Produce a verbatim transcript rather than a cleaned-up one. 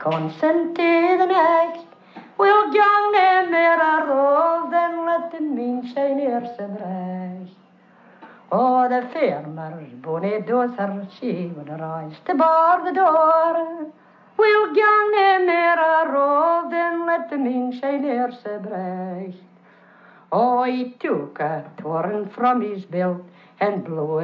Consenteerde echt, wil gang niet meer aan roof, dan let de mens zijn eerste brecht. Oh, de firmers, bonnet dozer, schieven de reis te borden door. Wil gang niet meer aan roof, dan let de mens zijn eerste brecht. Oh, he took a torn from his belt and blew